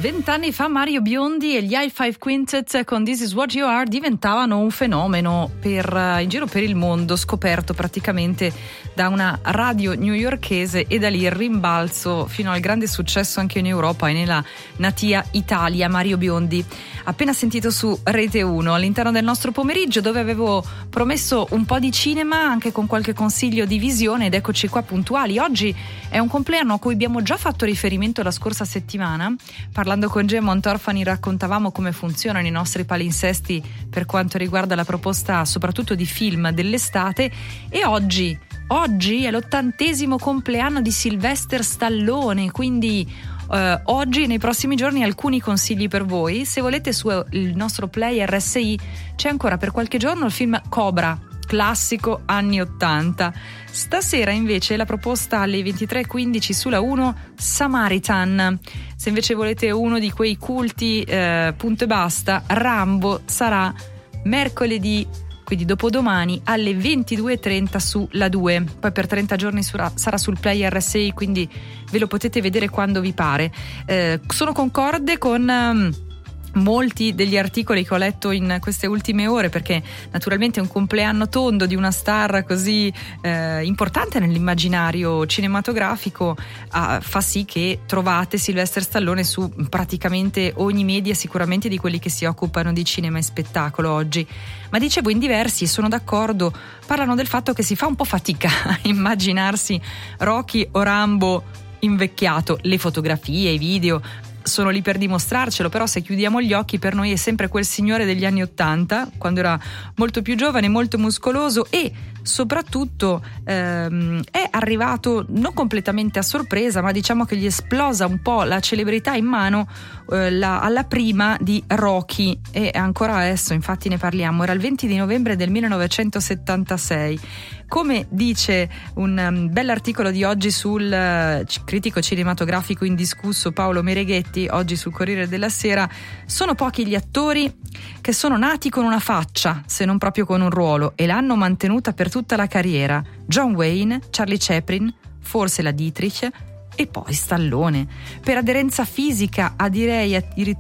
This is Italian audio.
20 anni fa Mario Biondi e gli Hi-Five Quintet con This Is What You Are diventavano un fenomeno in giro per il mondo, scoperto praticamente da una radio newyorkese, e da lì il rimbalzo fino al grande successo anche in Europa e nella natia Italia. Mario Biondi, appena sentito su Rete 1 all'interno del nostro pomeriggio, dove avevo promesso un po' di cinema anche con qualche consiglio di visione, ed eccoci qua puntuali. Oggi è un compleanno a cui abbiamo già fatto riferimento la scorsa settimana. Parlando con Gemma Montorfani raccontavamo come funzionano i nostri palinsesti per quanto riguarda la proposta soprattutto di film dell'estate, e oggi è l'80° compleanno di Sylvester Stallone, quindi oggi e nei prossimi giorni alcuni consigli per voi. Se volete, sul nostro player RSI c'è ancora per qualche giorno il film Cobra, classico anni 80. Stasera invece la proposta alle 23:15 sulla 1, Samaritan. Se invece volete uno di quei culti punto e basta, Rambo, sarà mercoledì, quindi dopodomani alle 22:30 sulla 2. Poi per 30 giorni sarà sul player RSI, quindi ve lo potete vedere quando vi pare. Sono concorde con molti degli articoli che ho letto in queste ultime ore, perché naturalmente un compleanno tondo di una star così importante nell'immaginario cinematografico fa sì che trovate Sylvester Stallone su praticamente ogni media, sicuramente di quelli che si occupano di cinema e spettacolo oggi. Ma dicevo, in diversi, e sono d'accordo, parlano del fatto che si fa un po' fatica a immaginarsi Rocky o Rambo invecchiato. Le fotografie, i video sono lì per dimostrarcelo, però se chiudiamo gli occhi per noi è sempre quel signore degli anni 80, quando era molto più giovane, molto muscoloso, e soprattutto è arrivato non completamente a sorpresa, ma diciamo che gli esplosa un po' la celebrità in mano alla prima di Rocky, e ancora adesso infatti ne parliamo. Era il 20 di novembre del 1976. Come dice un bell'articolo di oggi sul critico cinematografico indiscusso Paolo Mereghetti, oggi sul Corriere della Sera, sono pochi gli attori che sono nati con una faccia, se non proprio con un ruolo, e l'hanno mantenuta per tutta la carriera. John Wayne, Charlie Chaplin, forse la Dietrich, e poi Stallone. Per aderenza fisica, direi